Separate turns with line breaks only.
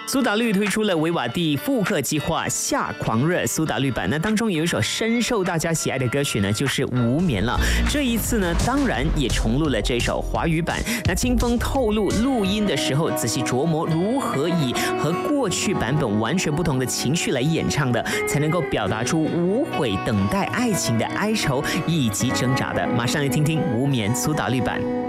苏打绿推出了维瓦蒂复刻计划夏狂热苏打绿版，那当中有一首深受大家喜爱的歌曲呢，就是《无眠》了。这一次呢，当然也重录了这首华语版。那清风透露，录音的时候仔细琢磨如何以和过去版本完全不同的情绪来演唱的，才能够表达出无悔等待爱情的哀愁以及挣扎的。马上来听听《无眠》苏打绿版。